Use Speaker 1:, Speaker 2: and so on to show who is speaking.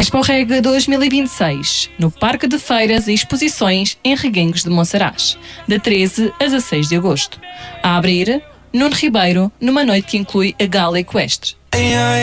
Speaker 1: Expo Reg 2026, no Parque de Feiras e Exposições em Reguengos de Monsaraz, de 13 a 16 de agosto. A abrir, Nuno Ribeiro, numa noite que inclui a gala equestre.